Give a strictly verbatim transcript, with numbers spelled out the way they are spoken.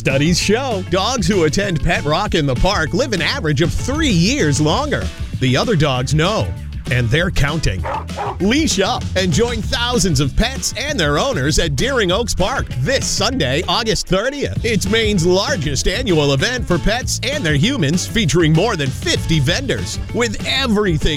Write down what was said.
Studies show dogs who attend Pet Rock in the park live an average of three years longer. The other dogs know, and they're counting. Leash up and join thousands of pets and their owners at Deering Oaks Park this Sunday, August thirtieth. It's Maine's largest annual event for pets and their humans, featuring more than fifty vendors with everything